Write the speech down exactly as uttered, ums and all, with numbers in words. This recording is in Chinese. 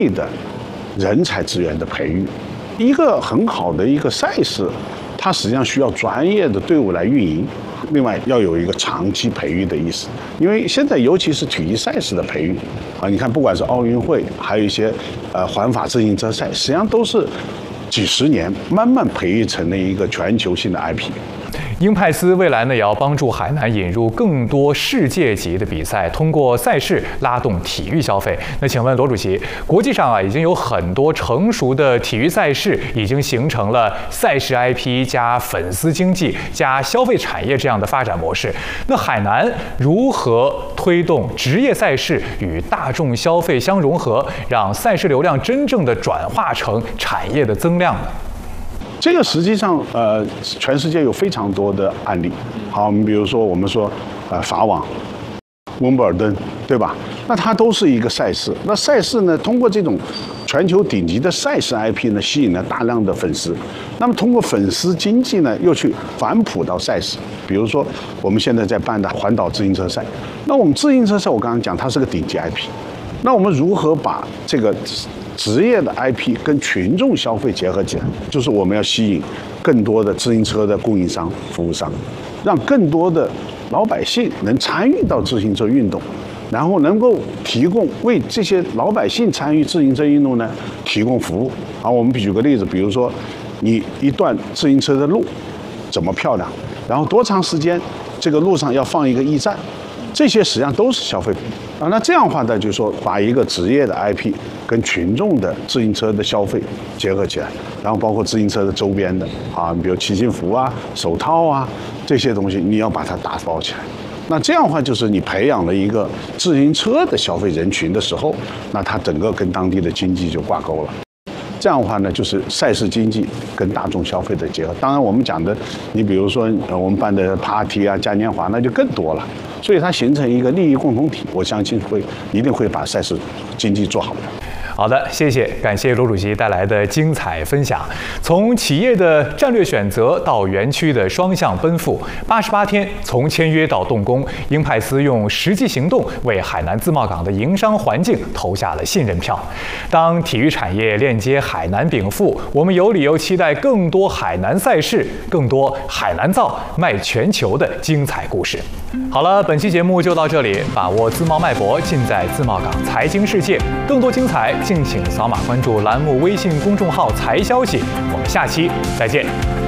的人才资源的培育。一个很好的一个赛事，它实际上需要专业的队伍来运营，另外要有一个长期培育的意思。因为现在尤其是体育赛事的培育啊，你看不管是奥运会，还有一些呃环法自行车赛，实际上都是几十年慢慢培育成了一个全球性的 I P。 英派斯未来呢，也要帮助海南引入更多世界级的比赛，通过赛事拉动体育消费。那请问罗主席，国际上啊已经有很多成熟的体育赛事，已经形成了赛事 I P 加粉丝经济加消费产业这样的发展模式。那海南如何推动职业赛事与大众消费相融合，让赛事流量真正的转化成产业的增量呢？ 这个实际上，呃，全世界有非常多的案例。好，你比如说我们说，呃，法网、温布尔登，对吧？那它都是一个赛事。那赛事呢，通过这种全球顶级的赛事 I P 呢，吸引了大量的粉丝。那么通过粉丝经济呢，又去反哺到赛事。比如说我们现在在办的环岛自行车赛，那我们自行车赛我刚刚讲它是个顶级 I P， 那我们如何把这个职业的 I P 跟群众消费结合起来，就是我们要吸引更多的自行车的供应商、服务商，让更多的老百姓能参与到自行车运动，然后能够提供为这些老百姓参与自行车运动呢提供服务。好，我们举个例子，比如说你一段自行车的路怎么漂亮，然后多长时间这个路上要放一个驿站，这些实际上都是消费品啊。那这样的话呢，就是说把一个职业的 I P 跟群众的自行车的消费结合起来，然后包括自行车的周边的啊，比如骑行服啊、手套啊这些东西，你要把它打包起来。那这样的话，就是你培养了一个自行车的消费人群的时候，那它整个跟当地的经济就挂钩了。这样的话呢，就是赛事经济跟大众消费的结合。当然，我们讲的，你比如说，呃，我们办的 party 啊、嘉年华，那就更多了。所以它形成一个利益共同体，我相信会一定会把赛事经济做好的。 好的，谢谢，感谢罗主席带来的精彩分享。从企业的战略选择到园区的双向奔赴，八十八天从签约到动工，英派斯用实际行动为海南自贸港的营商环境投下了信任票。当体育产业链接海南禀赋，我们有理由期待更多海南赛事，更多海南造卖全球的精彩故事。好了，本期节目就到这里，把握自贸脉搏，尽在自贸港财经世界。更多精彩，敬请扫码关注栏目微信公众号财消息。我们下期再见。